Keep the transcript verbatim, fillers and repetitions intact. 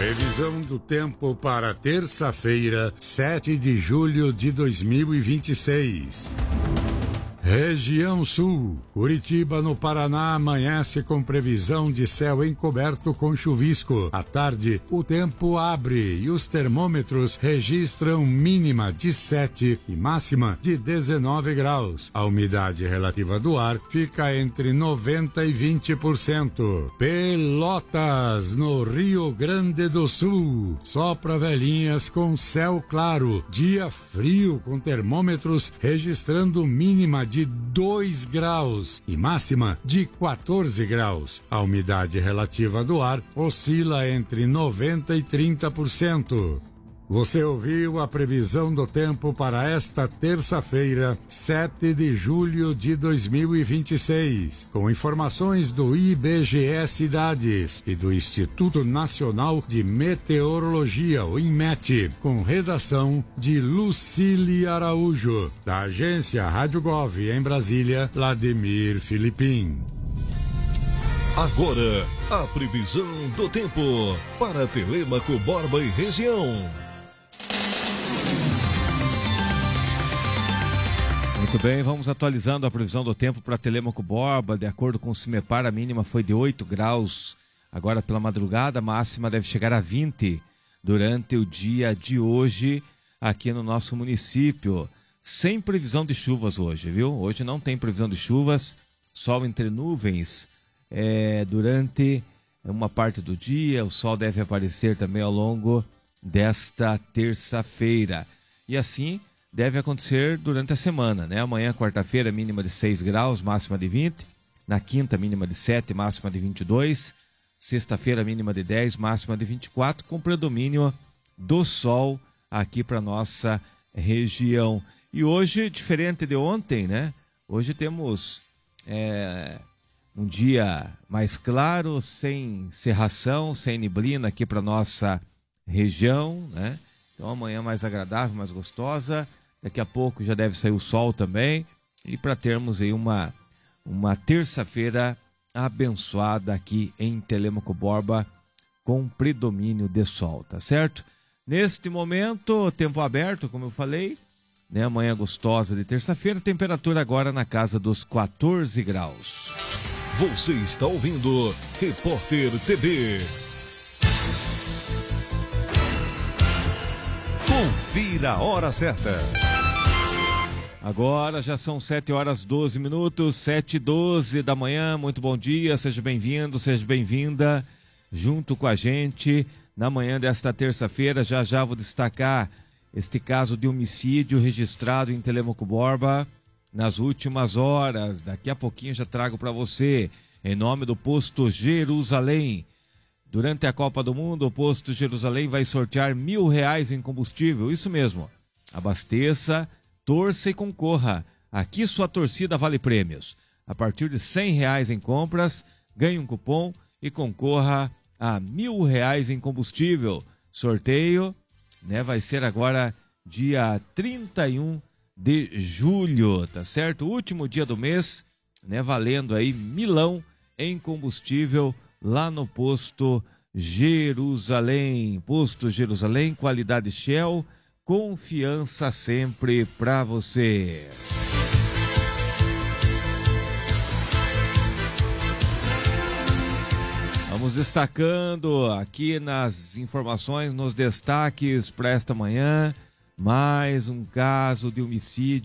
Previsão do tempo para terça-feira, sete de julho de dois mil e vinte e seis. Região Sul, Curitiba, no Paraná, amanhece com previsão de céu encoberto com chuvisco. À tarde, o tempo abre e os termômetros registram mínima de sete e máxima de dezenove graus. A umidade relativa do ar fica entre noventa e vinte por cento. Pelotas, no Rio Grande do Sul, sopra velhinhas com céu claro. Dia frio com termômetros registrando mínima de de dois graus e máxima de quatorze graus. A umidade relativa do ar oscila entre noventa e trinta por cento. Você ouviu a previsão do tempo para esta terça-feira, sete de julho de dois mil e vinte e seis, com informações do I B G E Cidades e do Instituto Nacional de Meteorologia, o INMET, com redação de Lucília Araújo, da agência Rádio Gov em Brasília, Vladimir Filipim. Agora, a previsão do tempo para Telêmaco, Borba e região. Muito bem, vamos atualizando a previsão do tempo para Telêmaco Borba. De acordo com o CIMEPAR, a mínima foi de oito graus. Agora pela madrugada, a máxima deve chegar a vinte durante o dia de hoje aqui no nosso município. Sem previsão de chuvas hoje, viu? Hoje não tem previsão de chuvas, sol entre nuvens é, durante uma parte do dia. O sol deve aparecer também ao longo desta terça-feira. E assim deve acontecer durante a semana, né? Amanhã, quarta-feira, mínima de seis graus, máxima de vinte. Na quinta, mínima de sete, máxima de vinte e dois. Sexta-feira, mínima de dez, máxima de vinte e quatro, com predomínio do sol aqui para nossa região. E hoje, diferente de ontem, né? Hoje temos é, um dia mais claro, sem cerração, sem neblina aqui para nossa região, né? Então amanhã mais agradável, mais gostosa. Daqui a pouco já deve sair o sol também. E para termos aí uma, uma terça-feira abençoada aqui em Telêmaco Borba, com predomínio de sol, tá certo? Neste momento, tempo aberto, como eu falei, né? Amanhã gostosa de terça-feira, temperatura agora na casa dos quatorze graus. Você está ouvindo Repórter T V. Confira a hora certa. Agora já são sete horas e doze minutos, sete e doze da manhã. Muito bom dia, seja bem-vindo, seja bem-vinda junto com a gente na manhã desta terça-feira. Já já vou destacar este caso de homicídio registrado em Telêmaco Borba nas últimas horas. Daqui a pouquinho já trago para você, em nome do Posto Jerusalém. Durante a Copa do Mundo, o Posto Jerusalém vai sortear mil reais em combustível. Isso mesmo. Abasteça, torça e concorra. Aqui sua torcida vale prêmios. A partir de cem reais em compras, ganhe um cupom e concorra a mil reais em combustível. Sorteio, né, vai ser agora dia trinta e um de julho, tá certo? Último dia do mês, né, valendo aí milão em combustível lá no Posto Jerusalém. Posto Jerusalém, qualidade Shell, confiança sempre pra você. Vamos destacando aqui nas informações, nos destaques para esta manhã, mais um caso de homicídio